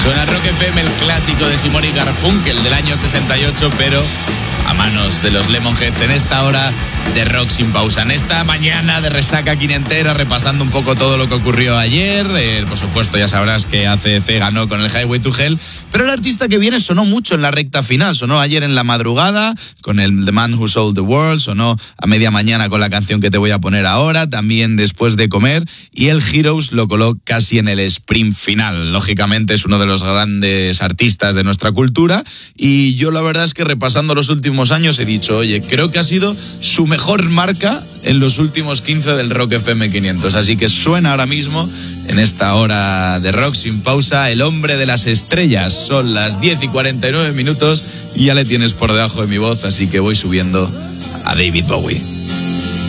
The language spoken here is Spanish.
Suena Rock FM, el clásico de Simon y Garfunkel del año 68, pero a manos de los Lemonheads en esta hora de Rock Sin Pausa. En esta mañana de resaca quinentera, repasando un poco todo lo que ocurrió ayer. Por supuesto, ya sabrás que ACDC ganó con el Highway to Hell, pero el artista que viene sonó mucho en la recta final. Sonó ayer en la madrugada con el The Man Who Sold the World, sonó a media mañana con la canción que te voy a poner ahora, también después de comer, y el Heroes lo coló casi en el sprint final. Lógicamente es uno de los grandes artistas de nuestra cultura, y yo la verdad es que repasando los últimos años he dicho, oye, creo que ha sido su mejor marca en los últimos 15 del Rock FM 500, así que suena ahora mismo en esta hora de Rock Sin Pausa, El Hombre de las Estrellas. Son las 10:49 y ya le tienes por debajo de mi voz, así que voy subiendo a David Bowie.